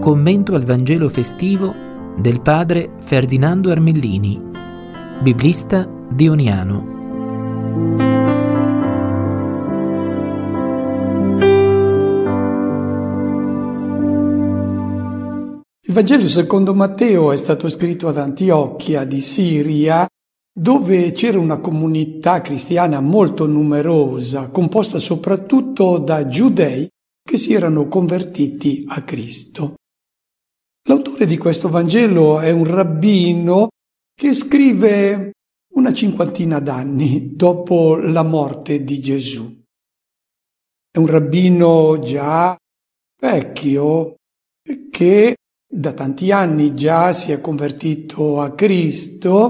Commento al Vangelo festivo del padre Ferdinando Armellini, biblista dioniano. Il Vangelo secondo Matteo è stato scritto ad Antiochia di Siria, dove c'era una comunità cristiana molto numerosa, composta soprattutto da giudei che si erano convertiti a Cristo. L'autore di questo Vangelo è un rabbino che scrive una cinquantina d'anni dopo la morte di Gesù. È un rabbino già vecchio che da tanti anni già si è convertito a Cristo.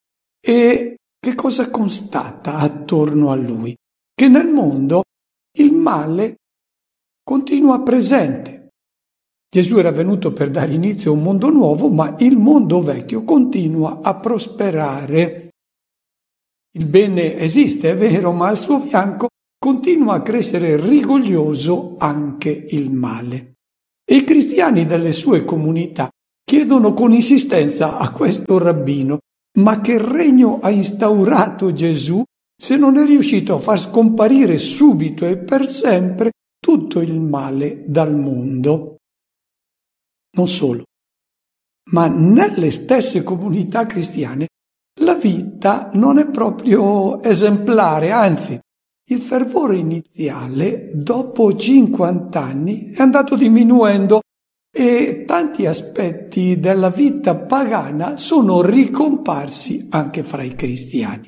E che cosa constata attorno a lui? Che nel mondo il male continua presente. Gesù era venuto per dare inizio a un mondo nuovo, ma il mondo vecchio continua a prosperare. Il bene esiste, è vero, ma al suo fianco continua a crescere rigoglioso anche il male. E i cristiani delle sue comunità chiedono con insistenza a questo rabbino: ma che regno ha instaurato Gesù se non è riuscito a far scomparire subito e per sempre tutto il male dal mondo? Non solo, ma nelle stesse comunità cristiane la vita non è proprio esemplare, anzi, il fervore iniziale dopo 50 anni è andato diminuendo e tanti aspetti della vita pagana sono ricomparsi anche fra i cristiani.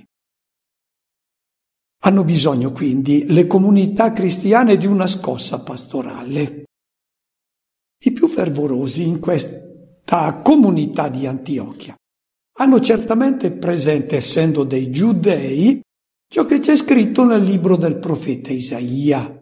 Hanno bisogno quindi le comunità cristiane di una scossa pastorale. I più fervorosi in questa comunità di Antiochia hanno certamente presente, essendo dei giudei, ciò che c'è scritto nel libro del profeta Isaia,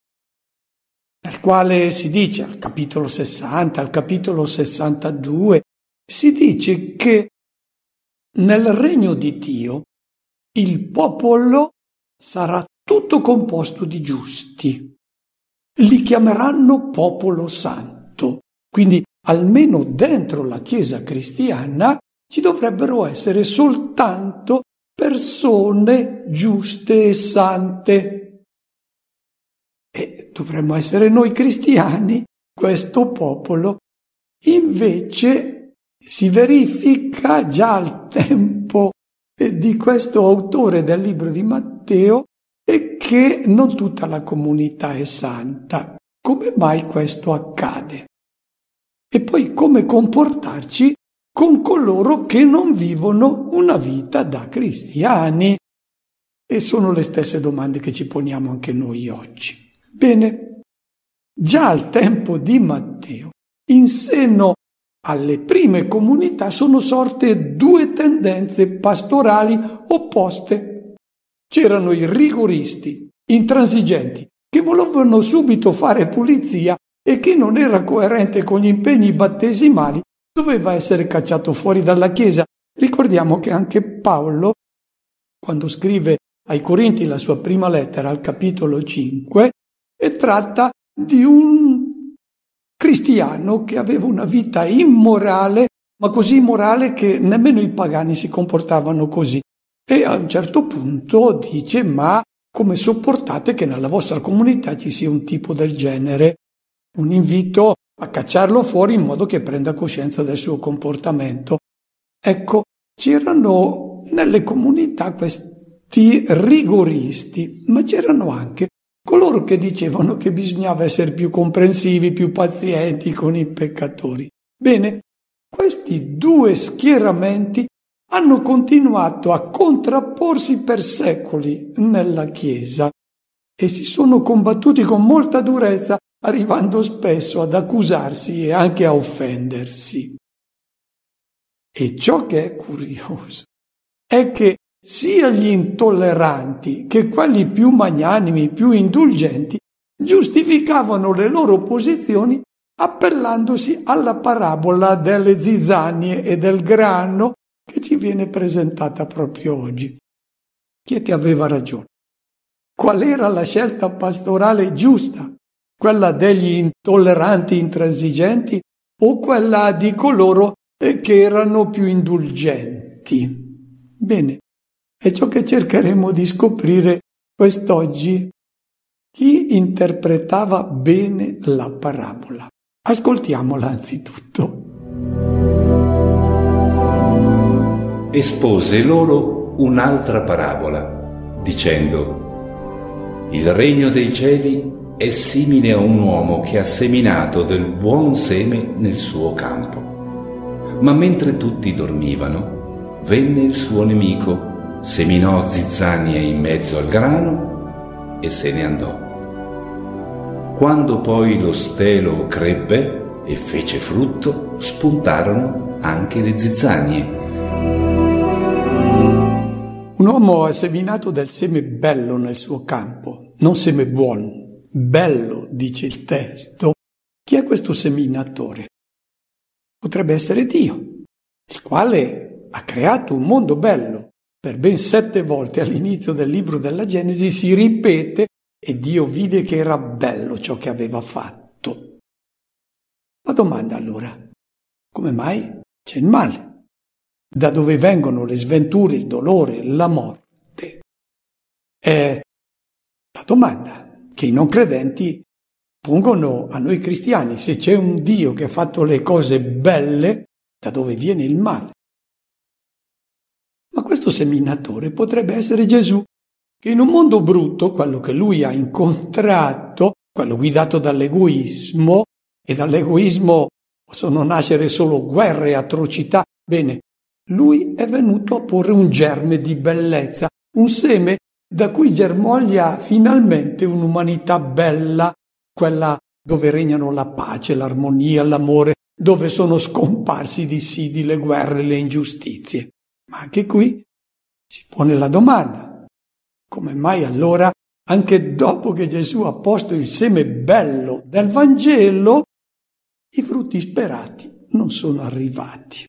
nel quale si dice, al capitolo 60, al capitolo 62, si dice che nel regno di Dio il popolo sarà tutto composto di giusti. Li chiameranno popolo santo. Quindi, almeno dentro la Chiesa cristiana, ci dovrebbero essere soltanto persone giuste e sante. E dovremmo essere noi cristiani, questo popolo. Invece si verifica già al tempo di questo autore del libro di Matteo che non tutta la comunità è santa. Come mai questo accade? E poi come comportarci con coloro che non vivono una vita da cristiani? E sono le stesse domande che ci poniamo anche noi oggi. Bene, già al tempo di Matteo, in seno alle prime comunità sono sorte due tendenze pastorali opposte. C'erano i rigoristi, intransigenti, che volevano subito fare pulizia e chi non era coerente con gli impegni battesimali doveva essere cacciato fuori dalla Chiesa. Ricordiamo che anche Paolo, quando scrive ai Corinti la sua prima lettera al capitolo 5, e tratta di un cristiano che aveva una vita immorale, ma così immorale che nemmeno i pagani si comportavano così. E a un certo punto dice: ma come sopportate che nella vostra comunità ci sia un tipo del genere? Un invito a cacciarlo fuori in modo che prenda coscienza del suo comportamento. Ecco, c'erano nelle comunità questi rigoristi, ma c'erano anche coloro che dicevano che bisognava essere più comprensivi, più pazienti con i peccatori. Bene, questi due schieramenti hanno continuato a contrapporsi per secoli nella Chiesa e si sono combattuti con molta durezza, arrivando spesso ad accusarsi e anche a offendersi. E ciò che è curioso è che sia gli intolleranti che quelli più magnanimi, più indulgenti, giustificavano le loro posizioni appellandosi alla parabola delle zizzanie e del grano che ci viene presentata proprio oggi. Chi è che aveva ragione? Qual era la scelta pastorale giusta? Quella degli intolleranti intransigenti o quella di coloro che erano più indulgenti? Bene, è ciò che cercheremo di scoprire quest'oggi. Chi interpretava bene la parabola? Ascoltiamola anzitutto. Espose loro un'altra parabola, dicendo: il regno dei cieli è simile a un uomo che ha seminato del buon seme nel suo campo. Ma mentre tutti dormivano, venne il suo nemico, seminò zizzanie in mezzo al grano e se ne andò. Quando poi lo stelo crebbe e fece frutto, spuntarono anche le zizzanie. Un uomo ha seminato del seme bello nel suo campo, non seme buono. Bello, dice il testo. Chi è questo seminatore? Potrebbe essere Dio, il quale ha creato un mondo bello. Per ben 7 volte all'inizio del libro della Genesi si ripete e Dio vide che era bello ciò che aveva fatto. La domanda allora, come mai c'è il male? Da dove vengono le sventure, il dolore, la morte? È la domanda che i non credenti pongono a noi cristiani: se c'è un Dio che ha fatto le cose belle, da dove viene il male? Ma questo seminatore potrebbe essere Gesù, che in un mondo brutto, quello che lui ha incontrato, quello guidato dall'egoismo, e dall'egoismo possono nascere solo guerre e atrocità, bene, lui è venuto a porre un germe di bellezza, un seme da cui germoglia finalmente un'umanità bella, quella dove regnano la pace, l'armonia, l'amore, dove sono scomparsi i dissidi, le guerre, le ingiustizie. Ma anche qui si pone la domanda: come mai allora, anche dopo che Gesù ha posto il seme bello del Vangelo, i frutti sperati non sono arrivati?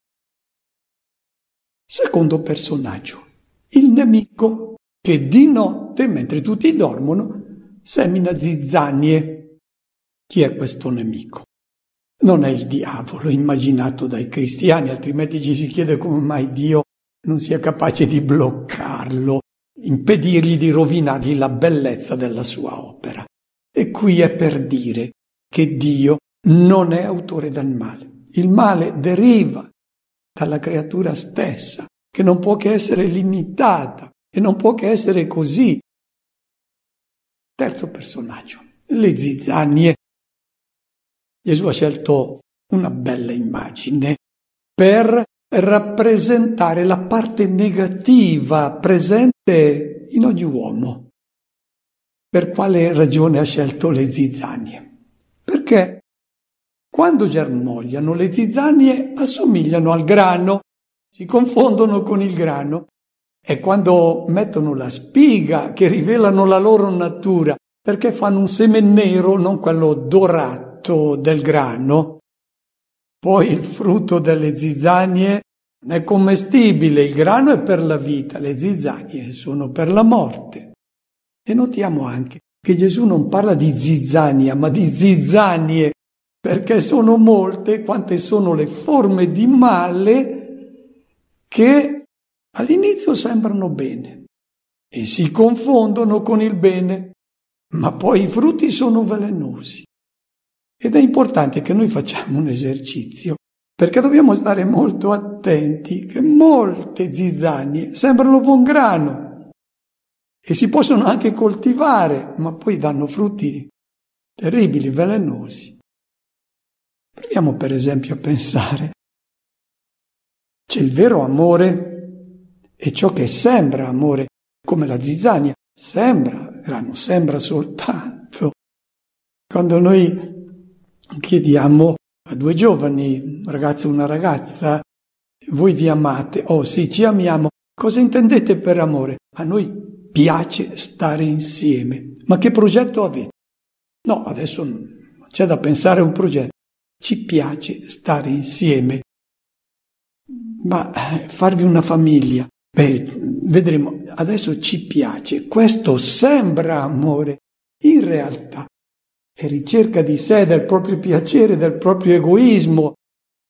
Secondo personaggio, il nemico, che di notte, mentre tutti dormono, semina zizzanie. Chi è questo nemico? Non è il diavolo immaginato dai cristiani, altrimenti ci si chiede come mai Dio non sia capace di bloccarlo, impedirgli di rovinargli la bellezza della sua opera. E qui è per dire che Dio non è autore del male. Il male deriva dalla creatura stessa, che non può che essere limitata e non può che essere così. Terzo personaggio, le zizzanie. Gesù ha scelto una bella immagine per rappresentare la parte negativa presente in ogni uomo. Per quale ragione ha scelto le zizzanie? Perché quando germogliano le zizzanie assomigliano al grano, si confondono con il grano. È quando mettono la spiga che rivelano la loro natura, perché fanno un seme nero, non quello dorato del grano. Poi il frutto delle zizzanie non è commestibile, il grano è per la vita, le zizzanie sono per la morte. E notiamo anche che Gesù non parla di zizzania, ma di zizzanie, perché sono molte quante sono le forme di male che all'inizio sembrano bene e si confondono con il bene, ma poi i frutti sono velenosi. Ed è importante che noi facciamo un esercizio, perché dobbiamo stare molto attenti che molte zizzanie sembrano buon grano e si possono anche coltivare, ma poi danno frutti terribili, velenosi. Proviamo per esempio a pensare: c'è il vero amore e ciò che sembra amore, come la zizzania, sembra grano, sembra soltanto. Quando noi chiediamo a 2 giovani, un ragazzo e una ragazza: voi vi amate? Oh sì, ci amiamo. Cosa intendete per amore? A noi piace stare insieme. Ma che progetto avete? No, adesso non c'è da pensare a un progetto. Ci piace stare insieme. Ma farvi una famiglia? Vedremo. Adesso ci piace. Questo sembra amore. In realtà è ricerca di sé, del proprio piacere, del proprio egoismo,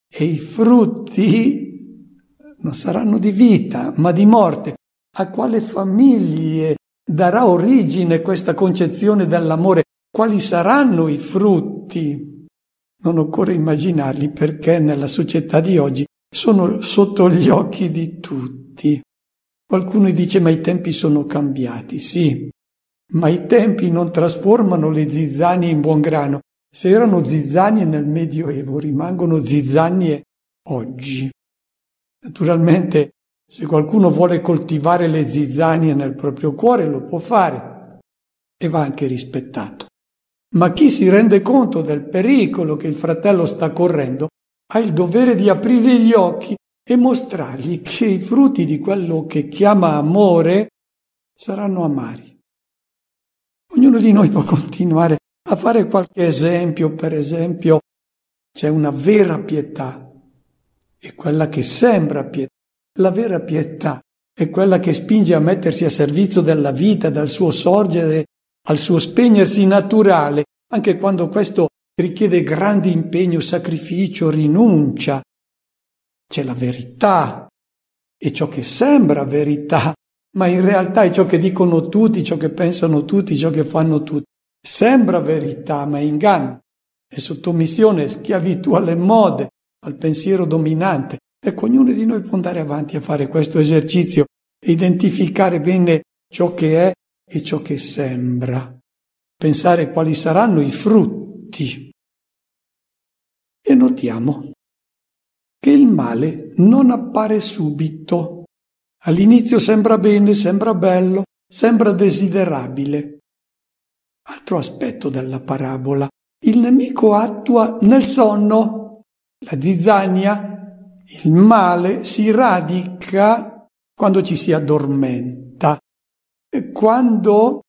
e i frutti non saranno di vita, ma di morte. A quale famiglie darà origine questa concezione dell'amore? Quali saranno i frutti? Non occorre immaginarli, perché nella società di oggi sono sotto gli occhi di tutti. Qualcuno dice: ma i tempi sono cambiati. Sì, ma i tempi non trasformano le zizzanie in buon grano. Se erano zizzanie nel Medioevo, rimangono zizzanie oggi. Naturalmente, se qualcuno vuole coltivare le zizzanie nel proprio cuore, lo può fare e va anche rispettato. Ma chi si rende conto del pericolo che il fratello sta correndo ha il dovere di aprirgli gli occhi e mostrargli che i frutti di quello che chiama amore saranno amari. Ognuno di noi può continuare a fare qualche esempio. Per esempio, c'è una vera pietà e quella che sembra pietà. La vera pietà è quella che spinge a mettersi a servizio della vita, dal suo sorgere al suo spegnersi naturale, anche quando questo richiede grande impegno, sacrificio, rinuncia. C'è la verità e ciò che sembra verità, ma in realtà è ciò che dicono tutti, ciò che pensano tutti, ciò che fanno tutti. Sembra verità, ma è inganno, è sottomissione, è schiavitù alle mode, al pensiero dominante. Ecco, ognuno di noi può andare avanti a fare questo esercizio e identificare bene ciò che è e ciò che sembra, pensare quali saranno i frutti. E notiamo che il male non appare subito. All'inizio sembra bene, sembra bello, sembra desiderabile. Altro aspetto della parabola: il nemico attua nel sonno. La zizzania, il male, si radica quando ci si addormenta, e quando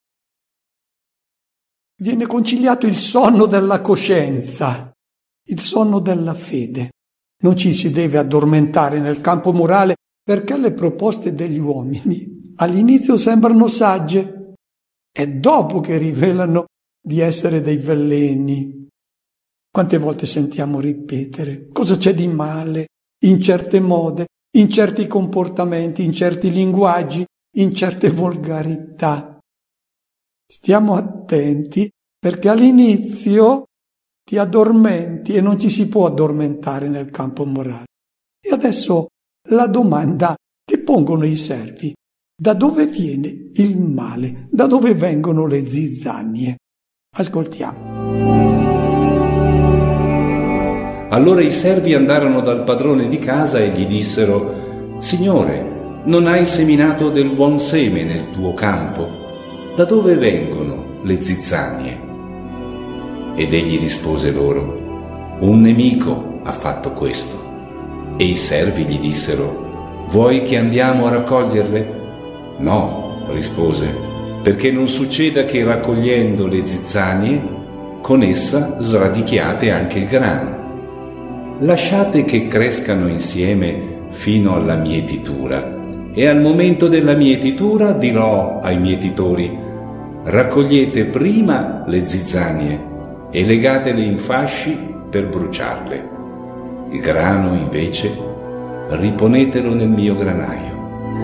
viene conciliato il sonno della coscienza, il sonno della fede. Non ci si deve addormentare nel campo morale, perché le proposte degli uomini all'inizio sembrano sagge, è dopo che rivelano di essere dei veleni. Quante volte sentiamo ripetere: cosa c'è di male in certe mode, in certi comportamenti, in certi linguaggi, in certe volgarità? Stiamo attenti, perché all'inizio ti addormenti e non ci si può addormentare nel campo morale. E adesso la domanda che pongono i servi: da dove viene il male? Da dove vengono le zizzanie? Ascoltiamo. Allora i servi andarono dal padrone di casa e gli dissero: Signore, non hai seminato del buon seme nel tuo campo? Da dove vengono le zizzanie? Ed egli rispose loro: un nemico ha fatto questo. E i servi gli dissero: vuoi che andiamo a raccoglierle? No, rispose, perché non succeda che raccogliendo le zizzanie, con essa sradichiate anche il grano. Lasciate che crescano insieme fino alla mietitura, e al momento della mietitura dirò ai mietitori: raccogliete prima le zizzanie e legatele in fasci per bruciarle. Il grano, invece, riponetelo nel mio granaio.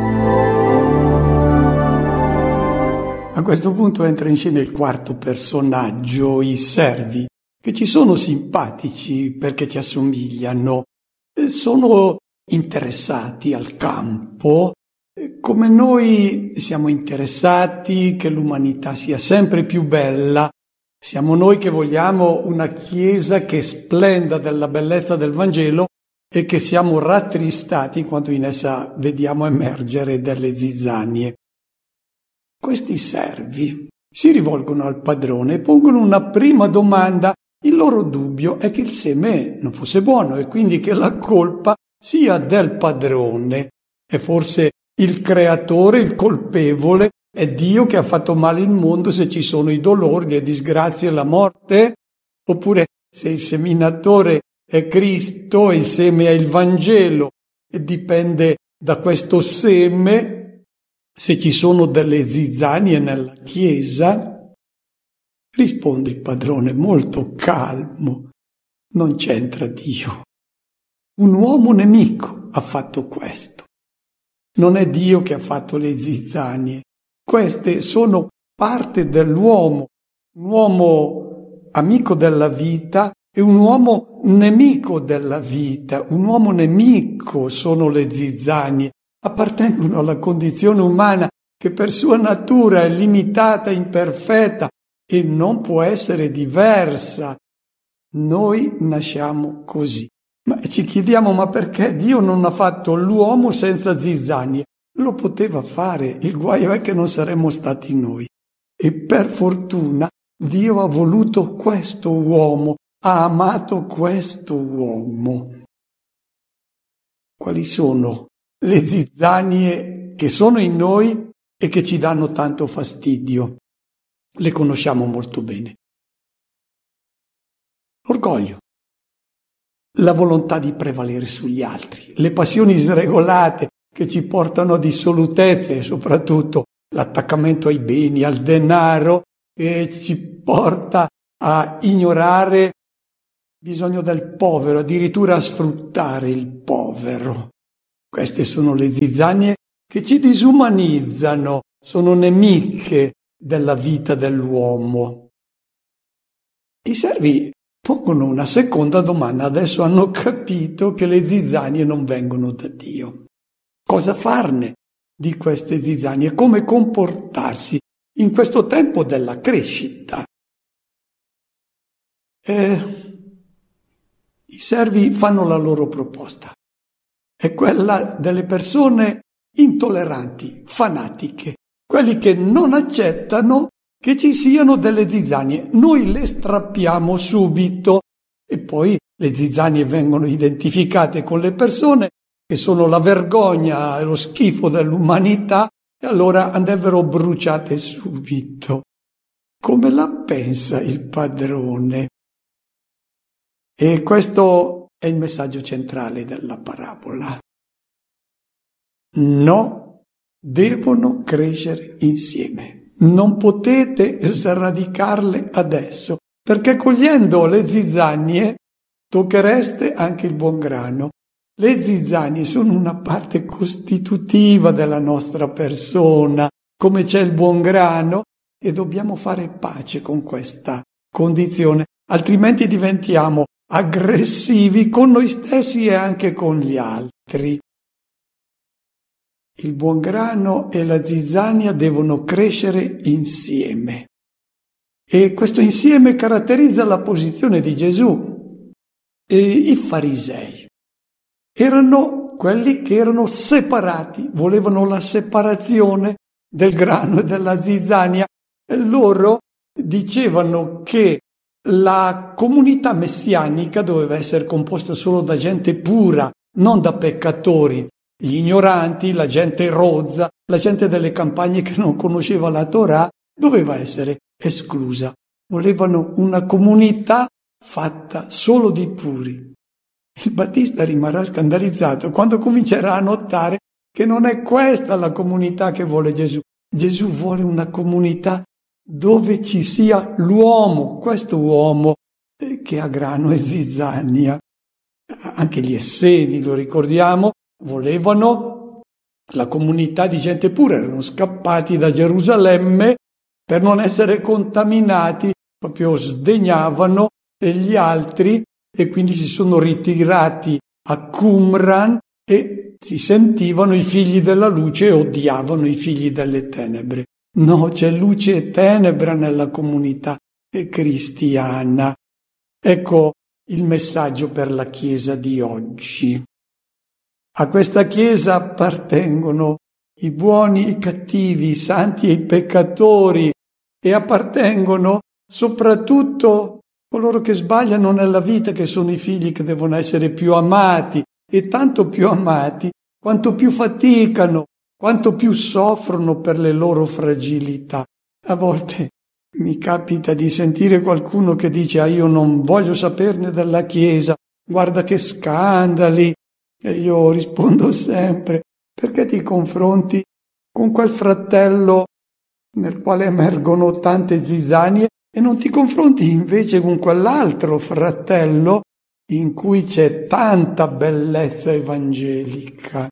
A questo punto entra in scena il quarto personaggio, i servi, che ci sono simpatici perché ci assomigliano, sono interessati al campo, come noi siamo interessati che l'umanità sia sempre più bella. Siamo noi che vogliamo una Chiesa che splenda della bellezza del Vangelo e che siamo rattristati quando in essa vediamo emergere delle zizzanie. Questi servi si rivolgono al padrone e pongono una prima domanda. Il loro dubbio è che il seme non fosse buono e quindi che la colpa sia del padrone. È forse il creatore il colpevole? È Dio che ha fatto male il mondo se ci sono i dolori, le disgrazie e la morte? Oppure se il seminatore è Cristo e il seme è il Vangelo e dipende da questo seme se ci sono delle zizzanie nella Chiesa? Risponde il padrone molto calmo: non c'entra Dio. Un uomo nemico ha fatto questo. Non è Dio che ha fatto le zizzanie. Queste sono parte dell'uomo, un uomo amico della vita e un uomo nemico della vita. Un uomo nemico sono le zizzanie, appartengono alla condizione umana che per sua natura è limitata, imperfetta e non può essere diversa. Noi nasciamo così. Ma ci chiediamo, ma perché Dio non ha fatto l'uomo senza zizzanie? Lo poteva fare, il guaio è che non saremmo stati noi. E per fortuna Dio ha voluto questo uomo, ha amato questo uomo. Quali sono le zizzanie che sono in noi e che ci danno tanto fastidio? Le conosciamo molto bene. L'orgoglio, la volontà di prevalere sugli altri, le passioni sregolate che ci portano a dissolutezze e soprattutto l'attaccamento ai beni, al denaro, che ci porta a ignorare il bisogno del povero, addirittura a sfruttare il povero. Queste sono le zizzanie che ci disumanizzano, sono nemiche della vita dell'uomo. I servi pongono una seconda domanda, adesso hanno capito che le zizzanie non vengono da Dio. Cosa farne di queste zizzanie? Come comportarsi in questo tempo della crescita? I servi fanno la loro proposta. È quella delle persone intolleranti, fanatiche, quelli che non accettano che ci siano delle zizzanie. Noi le strappiamo subito e poi le zizzanie vengono identificate con le persone che sono la vergogna e lo schifo dell'umanità e allora andrebbero bruciate subito. Come la pensa il padrone? E questo è il messaggio centrale della parabola. No, devono crescere insieme. Non potete sradicarle adesso, perché cogliendo le zizzanie tocchereste anche il buon grano. Le zizzanie sono una parte costitutiva della nostra persona, come c'è il buon grano, e dobbiamo fare pace con questa condizione, altrimenti diventiamo aggressivi con noi stessi e anche con gli altri. Il buon grano e la zizzania devono crescere insieme. E questo insieme caratterizza la posizione di Gesù. E i farisei erano quelli che erano separati, volevano la separazione del grano e della zizzania. E loro dicevano che la comunità messianica doveva essere composta solo da gente pura, non da peccatori. Gli ignoranti, la gente rozza, la gente delle campagne che non conosceva la Torah, doveva essere esclusa. Volevano una comunità fatta solo di puri. Il Battista rimarrà scandalizzato quando comincerà a notare che non è questa la comunità che vuole Gesù. Gesù vuole una comunità dove ci sia l'uomo, questo uomo che ha grano e zizzania. Anche gli Esseni, lo ricordiamo, volevano la comunità di gente pura, erano scappati da Gerusalemme per non essere contaminati, proprio sdegnavano gli altri e quindi si sono ritirati a Qumran e si sentivano i figli della luce e odiavano i figli delle tenebre. No, c'è luce e tenebra nella comunità cristiana. Ecco il messaggio per la Chiesa di oggi. A questa Chiesa appartengono i buoni e i cattivi, i santi e i peccatori, e appartengono soprattutto coloro che sbagliano nella vita, che sono i figli che devono essere più amati, e tanto più amati quanto più faticano, quanto più soffrono per le loro fragilità. A volte mi capita di sentire qualcuno che dice: io non voglio saperne della Chiesa, guarda che scandali. E io rispondo sempre: perché ti confronti con quel fratello nel quale emergono tante zizzanie e non ti confronti invece con quell'altro fratello in cui c'è tanta bellezza evangelica.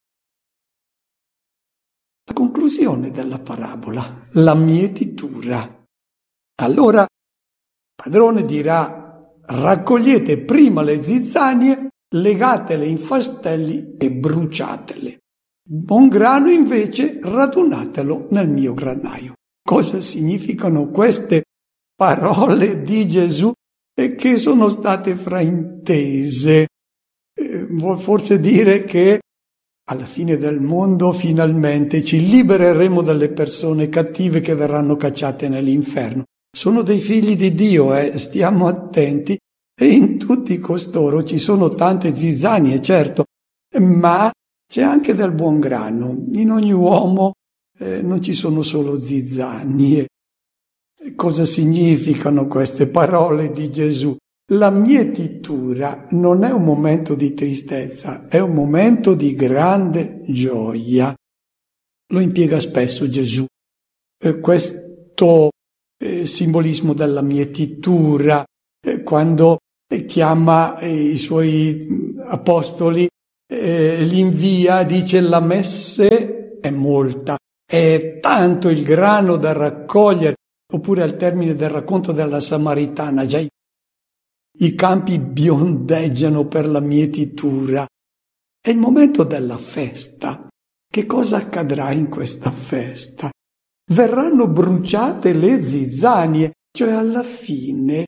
La conclusione della parabola, la mietitura. Allora, padrone dirà: raccogliete prima le zizzanie, legatele in fastelli e bruciatele. Buon grano invece radunatelo nel mio granaio. Cosa significano queste parole di Gesù e che sono state fraintese? Vuol forse dire che alla fine del mondo finalmente ci libereremo dalle persone cattive che verranno cacciate nell'inferno. Sono dei figli di Dio, stiamo attenti, e in tutti costoro ci sono tante zizzanie, certo, ma c'è anche del buon grano. In ogni uomo non ci sono solo zizzanie. Cosa significano queste parole di Gesù? La mietitura non è un momento di tristezza, è un momento di grande gioia. Lo impiega spesso Gesù. Questo simbolismo della mietitura, quando chiama i suoi apostoli, li invia, dice: la messe è molta, è tanto il grano da raccogliere. Oppure al termine del racconto della Samaritana, già i campi biondeggiano per la mietitura. È il momento della festa. Che cosa accadrà in questa festa? Verranno bruciate le zizzanie, cioè alla fine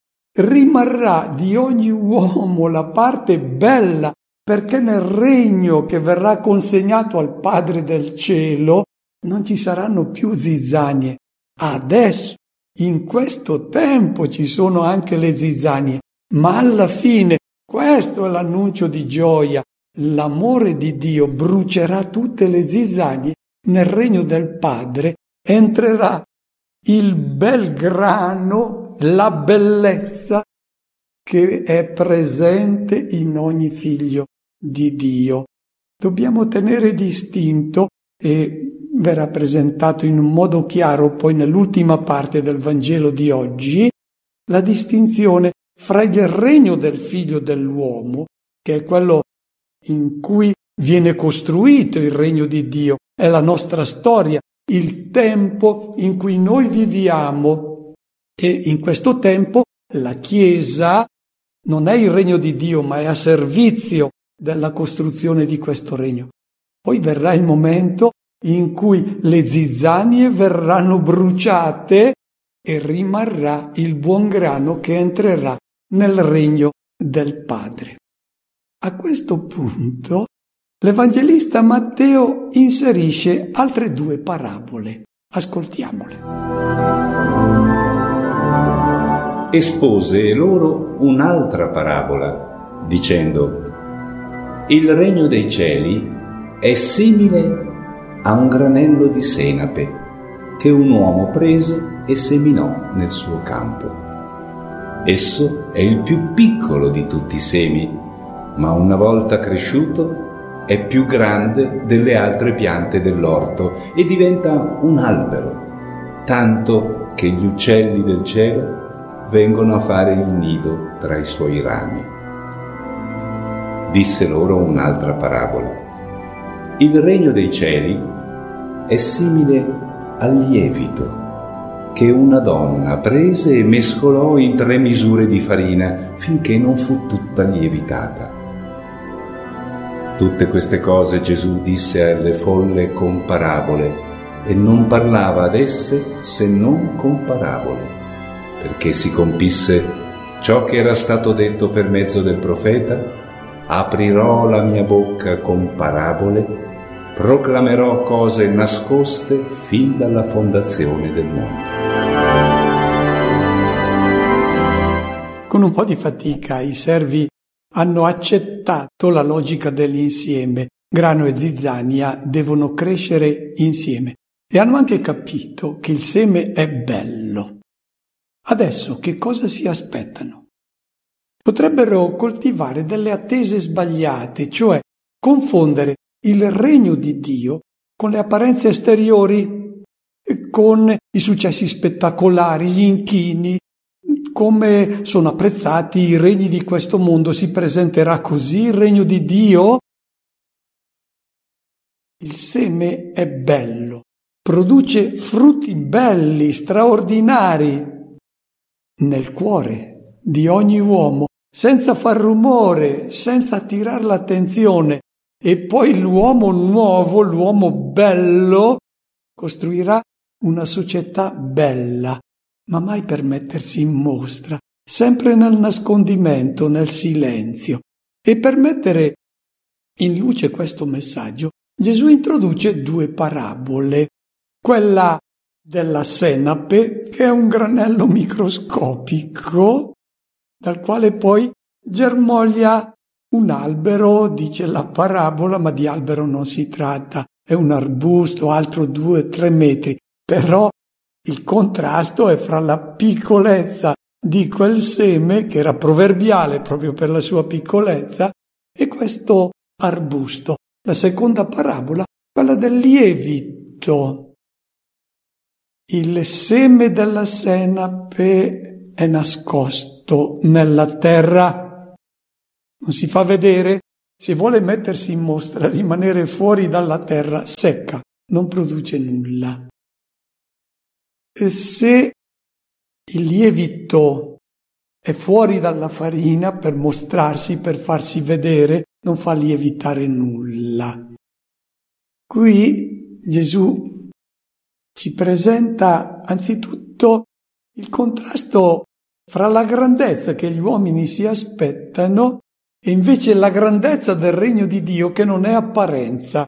rimarrà di ogni uomo la parte bella, perché nel regno che verrà consegnato al Padre del cielo non ci saranno più zizzanie. Adesso, in questo tempo, ci sono anche le zizzanie, ma alla fine, questo è l'annuncio di gioia, l'amore di Dio brucerà tutte le zizzanie, nel regno del Padre entrerà il bel grano, la bellezza che è presente in ogni figlio di Dio. Dobbiamo tenere distinto, e verrà presentato in un modo chiaro poi nell'ultima parte del Vangelo di oggi, la distinzione fra il regno del figlio dell'uomo, che è quello in cui viene costruito il regno di Dio, è la nostra storia, il tempo in cui noi viviamo, e in questo tempo la Chiesa non è il regno di Dio, ma è a servizio della costruzione di questo regno. Poi verrà il momento in cui le zizzanie verranno bruciate e rimarrà il buon grano che entrerà nel regno del Padre. A questo punto l'Evangelista Matteo inserisce altre due parabole. Ascoltiamole. Espose loro un'altra parabola, dicendo: il regno dei cieli è simile a un granello di senape che un uomo prese e seminò nel suo campo. Esso è il più piccolo di tutti i semi, ma una volta cresciuto è più grande delle altre piante dell'orto e diventa un albero, tanto che gli uccelli del cielo vengono a fare il nido tra i suoi rami. Disse loro un'altra parabola: il regno dei cieli è simile al lievito che una donna prese e mescolò in 3 misure di farina finché non fu tutta lievitata. Tutte queste cose Gesù disse alle folle con parabole e non parlava ad esse se non con parabole, perché si compisse ciò che era stato detto per mezzo del profeta: aprirò la mia bocca con parabole, proclamerò cose nascoste fin dalla fondazione del mondo. Con un po' di fatica i servi hanno accettato la logica dell'insieme. Grano e zizzania devono crescere insieme e hanno anche capito che il seme è bello. Adesso che cosa si aspettano? Potrebbero coltivare delle attese sbagliate, cioè confondere il regno di Dio con le apparenze esteriori, con i successi spettacolari, gli inchini, come sono apprezzati i regni di questo mondo. Si presenterà così il regno di Dio? Il seme è bello, produce frutti belli, straordinari nel cuore di ogni uomo, senza far rumore, senza attirare l'attenzione. E poi l'uomo nuovo, l'uomo bello, costruirà una società bella, ma mai per mettersi in mostra, sempre nel nascondimento, nel silenzio. E per mettere in luce questo messaggio, Gesù introduce 2 parabole. Quella della senape, che è un granello microscopico, dal quale poi germoglia un albero, dice la parabola, ma di albero non si tratta, è un arbusto alto 2-3 metri, però il contrasto è fra la piccolezza di quel seme, che era proverbiale proprio per la sua piccolezza, e questo arbusto. La seconda parabola, quella del lievito. Il seme della senape è nascosto nella terra, non si fa vedere. Se vuole mettersi in mostra, rimanere fuori dalla terra, secca, non produce nulla. E se il lievito è fuori dalla farina per mostrarsi, per farsi vedere, non fa lievitare nulla. Qui Gesù ci presenta anzitutto il contrasto fra la grandezza che gli uomini si aspettano e invece la grandezza del regno di Dio, che non è apparenza.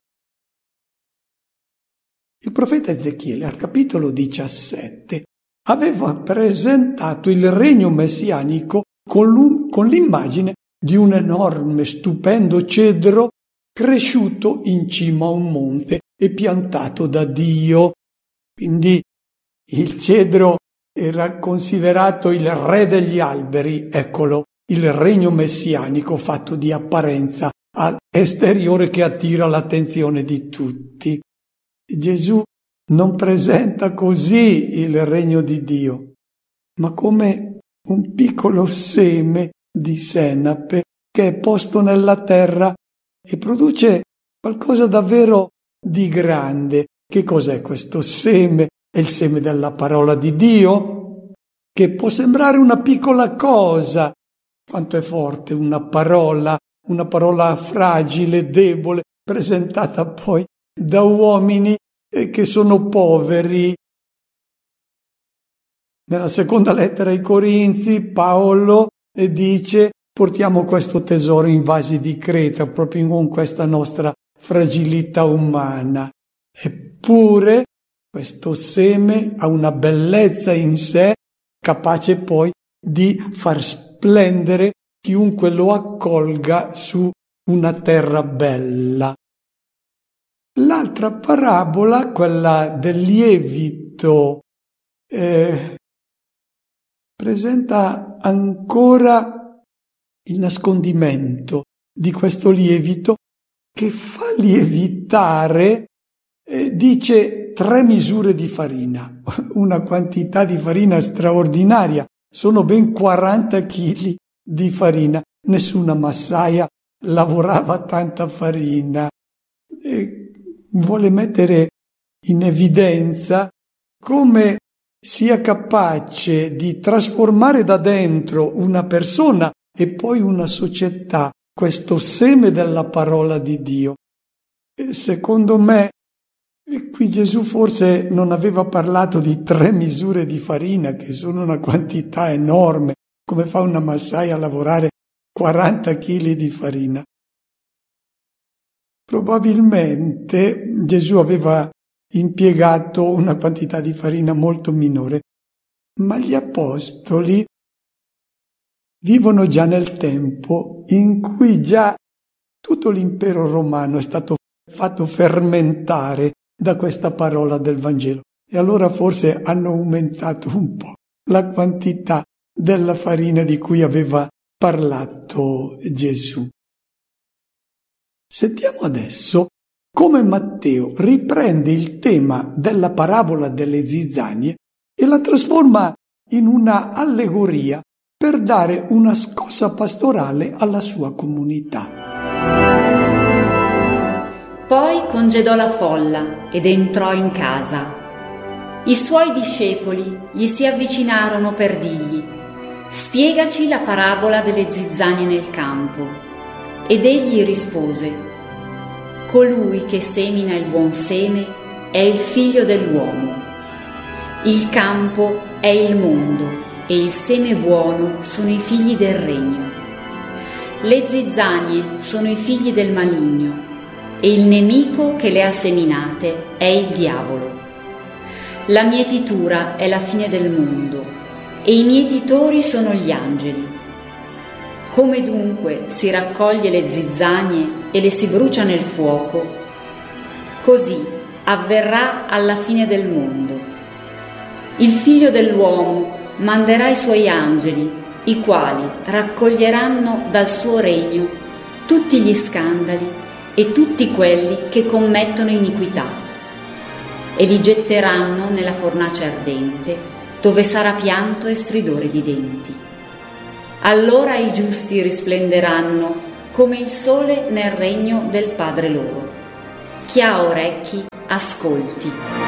Il profeta Ezechiele, al capitolo 17, aveva presentato il regno messianico con l'immagine di un enorme, stupendo cedro cresciuto in cima a un monte e piantato da Dio. Quindi il cedro era considerato il re degli alberi, eccolo, il regno messianico fatto di apparenza esteriore che attira l'attenzione di tutti. Gesù non presenta così il regno di Dio, ma come un piccolo seme di senape che è posto nella terra e produce qualcosa davvero di grande. Che cos'è questo seme? È il seme della parola di Dio, che può sembrare una piccola cosa. Quanto è forte una parola fragile, debole, presentata poi da uomini che sono poveri. Nella seconda lettera ai Corinzi Paolo dice: portiamo questo tesoro in vasi di Creta, proprio con questa nostra fragilità umana. Eppure questo seme ha una bellezza in sé, capace poi di far splendere chiunque lo accolga su una terra bella. L'altra parabola, quella del lievito, presenta ancora il nascondimento di questo lievito che fa lievitare, dice 3 misure di farina, una quantità di farina straordinaria, sono ben 40 chili di farina, nessuna massaia lavorava tanta farina. Vuole mettere in evidenza come sia capace di trasformare da dentro una persona e poi una società, questo seme della parola di Dio. Secondo me, qui Gesù forse non aveva parlato di 3 misure di farina, che sono una quantità enorme. Come fa una massaia a lavorare 40 chili di farina? Probabilmente Gesù aveva impiegato una quantità di farina molto minore, ma gli apostoli vivono già nel tempo in cui già tutto l'impero romano è stato fatto fermentare da questa parola del Vangelo, e allora forse hanno aumentato un po' la quantità della farina di cui aveva parlato Gesù. Sentiamo adesso come Matteo riprende il tema della parabola delle zizzanie e la trasforma in una allegoria per dare una scossa pastorale alla sua comunità. Poi congedò la folla ed entrò in casa. I suoi discepoli gli si avvicinarono per dirgli: «Spiegaci la parabola delle zizzanie nel campo». Ed egli rispose: «Colui che semina il buon seme è il figlio dell'uomo. Il campo è il mondo e il seme buono sono i figli del regno. Le zizzanie sono i figli del maligno e il nemico che le ha seminate è il diavolo. La mietitura è la fine del mondo e i mietitori sono gli angeli. Come dunque si raccoglie le zizzanie e le si brucia nel fuoco, così avverrà alla fine del mondo. Il figlio dell'uomo manderà i suoi angeli, i quali raccoglieranno dal suo regno tutti gli scandali e tutti quelli che commettono iniquità e li getteranno nella fornace ardente, dove sarà pianto e stridore di denti. Allora i giusti risplenderanno come il sole nel regno del Padre loro. Chi ha orecchi, ascolti».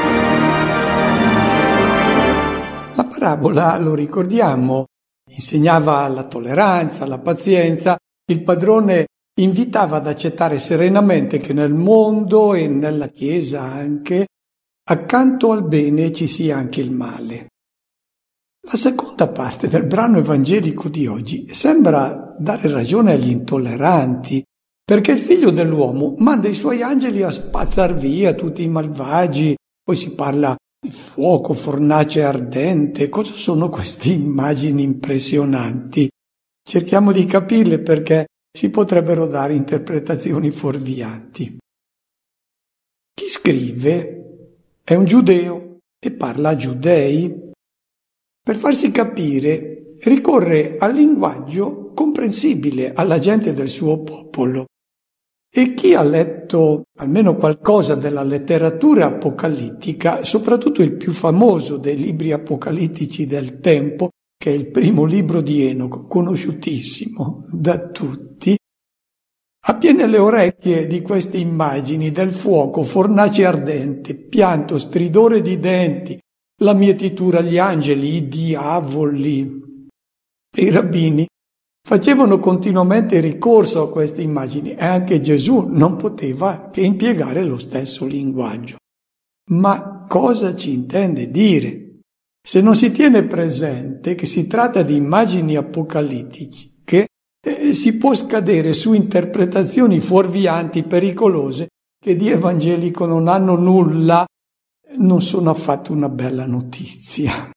La parabola, lo ricordiamo, insegnava la tolleranza, la pazienza. Il padrone invitava ad accettare serenamente che nel mondo e nella Chiesa anche, accanto al bene ci sia anche il male. La seconda parte del brano evangelico di oggi sembra dare ragione agli intolleranti, perché il figlio dell'uomo manda i suoi angeli a spazzar via tutti i malvagi. Poi si parla di fuoco, fornace ardente. Cosa sono queste immagini impressionanti? Cerchiamo di capirle, perché si potrebbero dare interpretazioni fuorvianti. Chi scrive è un giudeo e parla a giudei. Per farsi capire, ricorre al linguaggio comprensibile alla gente del suo popolo. E chi ha letto almeno qualcosa della letteratura apocalittica, soprattutto il più famoso dei libri apocalittici del tempo, che è il primo libro di Enoco, conosciutissimo da tutti, ha piene le orecchie di queste immagini del fuoco, fornace ardente, pianto, stridore di denti, la mietitura, gli angeli, i diavoli. E i rabbini facevano continuamente ricorso a queste immagini e anche Gesù non poteva che impiegare lo stesso linguaggio. Ma cosa ci intende dire? Se non si tiene presente che si tratta di immagini apocalittiche, si può scadere su interpretazioni fuorvianti, pericolose, che di evangelico non hanno nulla, non sono affatto una bella notizia.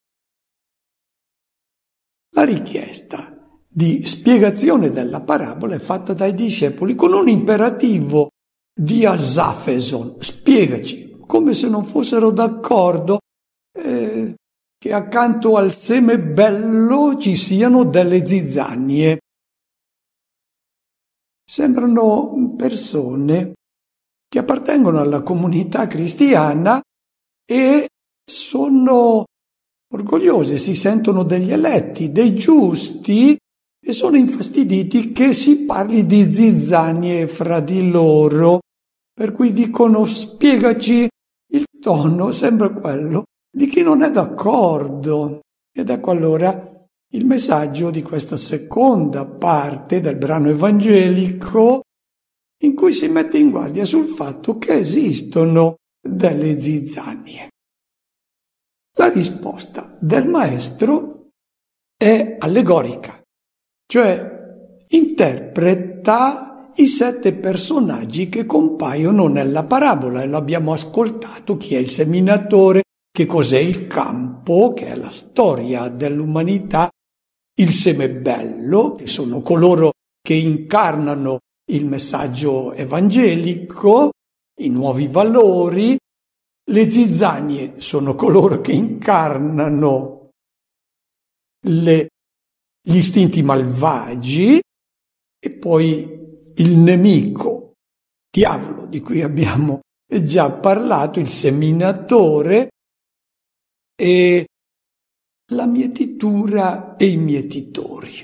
La richiesta di spiegazione della parabola è fatta dai discepoli con un imperativo di asafeson: spiegaci, come se non fossero d'accordo che accanto al seme bello ci siano delle zizzanie. Sembrano persone che appartengono alla comunità cristiana e sono orgogliose, si sentono degli eletti, dei giusti, e sono infastiditi che si parli di zizzanie fra di loro, per cui dicono: spiegaci. Il tono sembra quello di chi non è d'accordo. Ed ecco allora il messaggio di questa seconda parte del brano evangelico, in cui si mette in guardia sul fatto che esistono delle zizzanie. La risposta del maestro è allegorica, cioè interpreta i 7 personaggi che compaiono nella parabola, e l'abbiamo ascoltato: chi è il seminatore, che cos'è il campo, che è la storia dell'umanità, il seme bello, che sono coloro che incarnano il messaggio evangelico, i nuovi valori. Le zizzanie sono coloro che incarnano gli istinti malvagi, e poi il nemico, diavolo, di cui abbiamo già parlato, il seminatore, e la mietitura e i mietitori.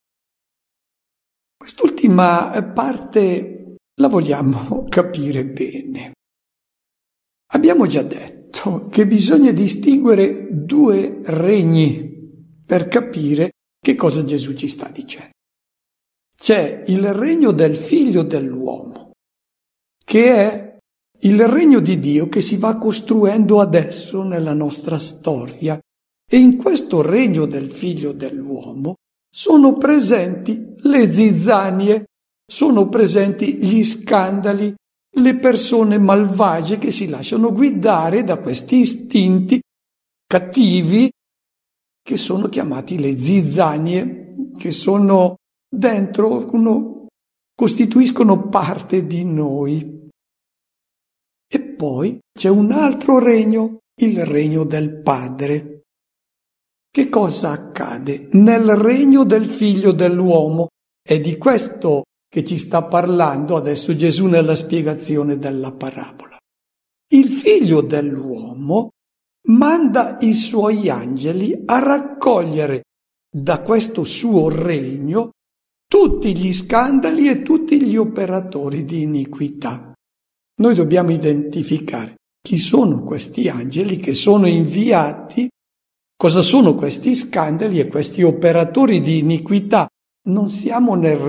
Quest'ultima parte la vogliamo capire bene. Abbiamo già detto che bisogna distinguere due regni per capire che cosa Gesù ci sta dicendo. C'è il regno del Figlio dell'uomo, che è il regno di Dio che si va costruendo adesso nella nostra storia. E in questo regno del Figlio dell'uomo sono presenti le zizzanie, sono presenti gli scandali, le persone malvagie che si lasciano guidare da questi istinti cattivi che sono chiamati le zizzanie, che sono dentro, costituiscono parte di noi. E poi c'è un altro regno, il regno del Padre. Che cosa accade nel regno del Figlio dell'uomo? È di questo che ci sta parlando adesso Gesù nella spiegazione della parabola. Il Figlio dell'uomo manda i suoi angeli a raccogliere da questo suo regno tutti gli scandali e tutti gli operatori di iniquità. Noi dobbiamo identificare chi sono questi angeli che sono inviati. Cosa sono questi scandali e questi operatori di iniquità? Non siamo nel